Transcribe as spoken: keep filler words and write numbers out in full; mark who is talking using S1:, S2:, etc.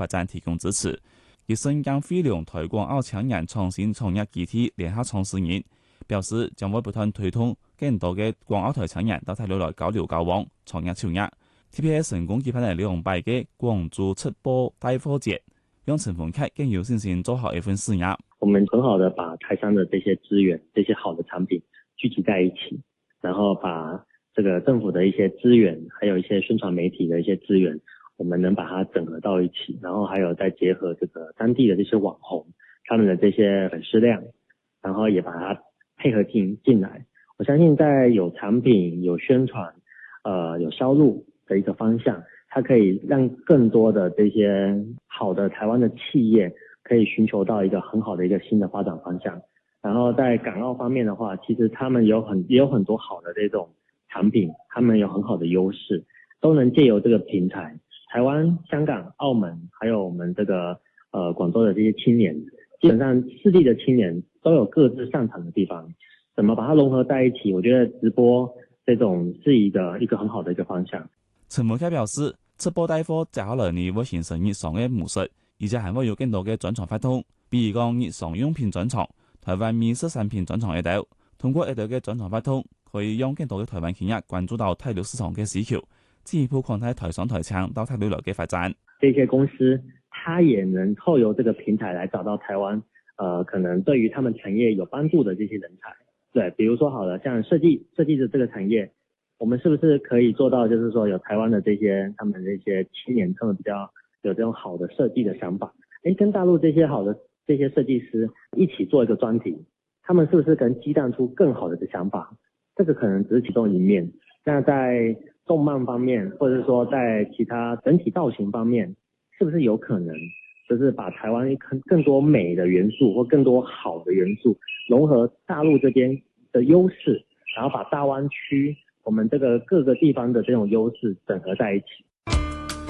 S1: 發展提供支持。以新疆飛龍台港澳青年創新創業基地聯合創始人表示，將會不斷推動更多嘅港澳台青年到大陸來交流交往、創業創業。特別係成功舉辦咗兩百個廣州直播帶貨節，讓乘風客更有信心做好一份事業。
S2: 我們很好的把台商的這些資源、這些好的產品聚集在一起，然後把這個政府的一些資源，還有一些宣傳媒體的一些資源，我們能把它整合到一起，然後還有再結合這個當地的這些網紅，他們的這些粉絲量，然後也把它配合進進來。我相信在有產品、有宣傳、呃有銷路的一個方向，它可以讓更多的這些好的台灣的企業可以尋求到一個很好的一個新的發展方向。然後在港澳方面的話，其實他們有很也有很多好的這種產品，他們有很好的優勢，都能借由這個平台，台灣、香港、澳門，還有我們這個呃廣州的這些青年，基本上四地的青年都有各自擅長的地方，怎麼把它融合在一起？我覺得直播這種是一個一個很好的一個方向。
S1: 陳梅凱表示，直播帶貨接下來呢會形成日常嘅模式，而且還會有更多嘅專場發通，比如講日常用品專場、台灣美食產品專場一道。通過一道嘅專場發通，可以讓更多嘅台灣企業關注到大陸市場嘅需求，進一步擴大台商台青到大陸來嘅發展。
S2: 這些公司，它也能透由這個平台來找到台灣，呃，可能對於他們產業有幫助的這些人才。對，比如說好了，像設計設計的這個產業，我們是不是可以做到，就是說有台灣的這些他們這些青年，他們比較有這種好的設計的想法，誒，跟大陸這些好的這些設計師一起做一個專題，他們是不是可能激盪出更好的的想法？這個可能只是其中一面。那在動漫方面，或者說在其他整體造型方面，是不是有可能就是把台灣更更多美的元素或更多好的元素融合大陸這邊的優勢，然後把大灣區我們這個各個地方的這種優勢整合在一起？